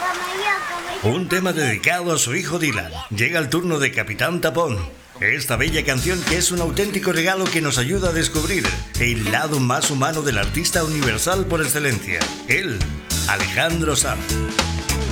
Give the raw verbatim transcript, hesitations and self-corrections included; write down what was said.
Un tema dedicado a su hijo Dylan. Llega el turno de Capitán Tapón. Esta bella canción que es un auténtico regalo que nos ayuda a descubrir el lado más humano del artista universal por excelencia. Él, Alejandro Sanz.